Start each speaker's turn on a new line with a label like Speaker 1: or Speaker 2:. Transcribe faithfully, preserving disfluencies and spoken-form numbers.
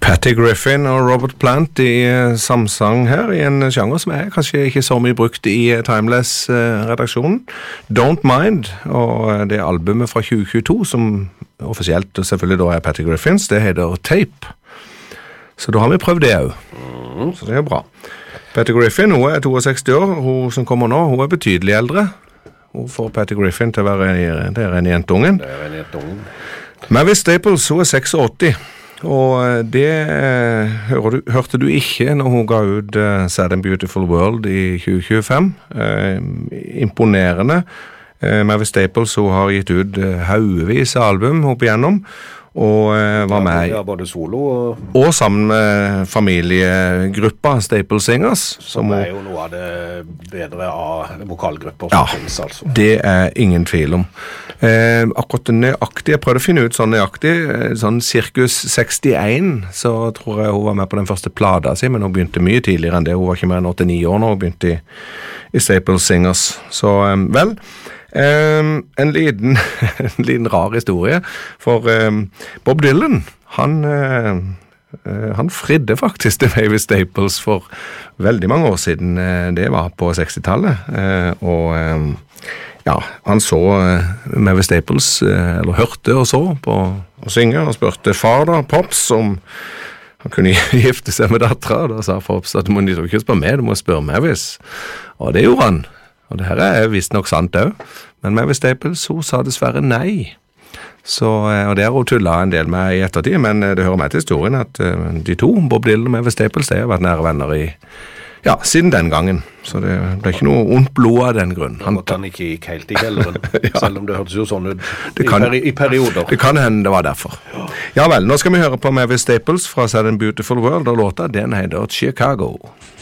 Speaker 1: Patty Griffin og Robert Plant i samsang her i en sjanger som er kanskje ikke så mye brukt i Timeless-redaksjonen. Don't Mind, og det albumet fra tjue tjueto som offisielt selvfølgelig da er Patty Griffins, det heter Tape. Så da har vi prøvd det også. Så det er bra. Patty Griffin, hun er sekstito år, hun som kommer nå, hun er betydelig eldre. Hun får Patty Griffin til å være det er en jentungen.
Speaker 2: Det er en jentungen.
Speaker 1: Mavis Staples, hun er åttiseks, og det hørte du, hørte du ikke når hun ga ut uh, Sad and Beautiful World i tjue tjuefem. Uh, imponerende. Uh, Mavis Staples, hun har gitt ut uh, haugevis av album opp igjennom, og uh, var med
Speaker 2: ja, både solo og...
Speaker 1: og sammen med familiegruppa Staple Singers
Speaker 2: som er jo noe av det bedre av vokalgrupper
Speaker 1: ja,
Speaker 2: som finnes altså.
Speaker 1: Det er ingen tvil om eh, akkurat nøyaktig, jeg prøvde å finne ut sånn nøyaktig sånn cirkus sekstien så tror jeg hun var med på den første plata si, men hun begynte mye tidligere enn det, hun var ikke mer enn åtti-ni år når hun begynte i, i Staple Singers, så um, vel Um, en, liten, en liten rar historie for um, Bob Dylan han, uh, uh, han fridde faktisk til Mavis Staples for veldig mange år siden uh, det var på sekstitallet uh, og um, ja, han så uh, Mavis Staples uh, eller hørte og så på å synge og spørte far da, Pops om han kunne gifte seg med dattera da sa Pops at du må ikke spørre meg, du må spørre Mavis og det gjorde han. Og det her er visst nok sant også. Men Mavis Staples, hun sa dessverre nei. Så, og det har hun tullet en del med i ettertid, men det hører med til historien at de to, Bob Dylan og Mavis Staples, de har vært nære venner i, ja, siden den gangen. Så det ble ikke noe ondt blod av den grunn.
Speaker 2: Han, han ikke gikk helt i kjelleren, ja. Selv om det hørtes jo sånn ut i,
Speaker 1: kan,
Speaker 2: peri- i perioder.
Speaker 1: Det kan hende det var derfor. Ja. Ja vel, nå skal vi høre på Mavis Staples fra Sad and Beautiful World, og låta den heter Chicago.